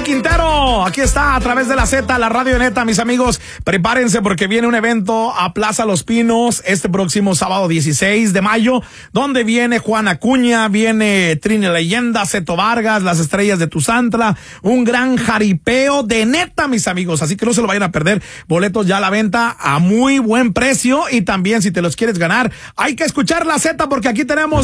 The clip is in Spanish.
Quintero, aquí está a través de la Z, la Radio Neta, mis amigos. Prepárense porque viene un evento a Plaza Los Pinos este próximo sábado 16 de mayo, donde viene Juan Acuña, viene Trini Leyenda, Zeto Vargas, las estrellas de Tuzantla, un gran jaripeo de neta, mis amigos. Así que no se lo vayan a perder. Boletos ya a la venta a muy buen precio y también si te los quieres ganar, hay que escuchar la Z porque aquí tenemos